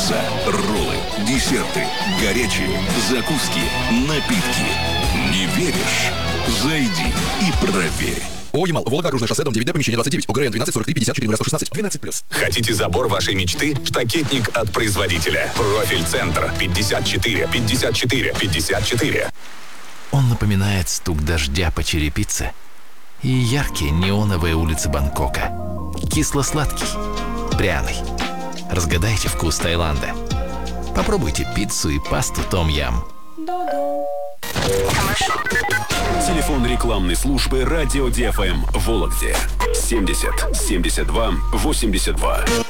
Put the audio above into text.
пицца, роллы, десерты, горячие, закуски, напитки. Не веришь? Зайди и проверь. ООО «Ямал», Вологда-Окружное шоссе, дом 9, помещение 29, ОГРН 12 43 54 116, 12+. Хотите забор вашей мечты? Штакетник от производителя. Профиль-центр 54 54 54. Он напоминает стук дождя по черепице и яркие неоновые улицы Бангкока. Кисло-сладкий, пряный. Разгадайте вкус Таиланда. Попробуйте пиццу и пасту Том-Ям. Телефон рекламной службы «Радио ДФМ» в Вологде 70 72 82.